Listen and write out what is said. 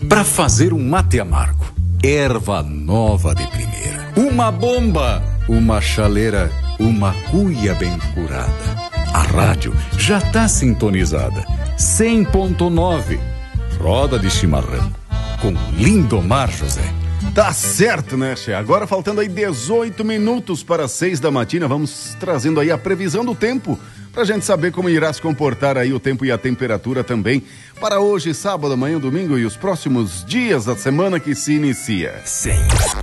Para fazer um mate amargo, erva nova de primeira. Uma bomba, uma chaleira, uma cuia bem curada. A rádio já tá sintonizada. 100.9, roda de chimarrão, com Lindomar José. Tá certo, né, Che? Agora faltando aí 18 minutos para 6 da matina, vamos trazendo aí a previsão do tempo, pra gente saber como irá se comportar aí o tempo e a temperatura também para hoje, sábado, amanhã, domingo e os próximos dias da semana que se inicia. 100.